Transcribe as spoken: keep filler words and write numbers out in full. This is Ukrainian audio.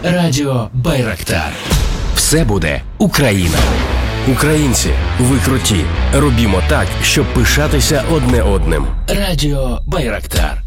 Радіо Байрактар. Все буде Україна. Українці, ви круті. Робімо так, щоб пишатися одне одним. Радіо Байрактар.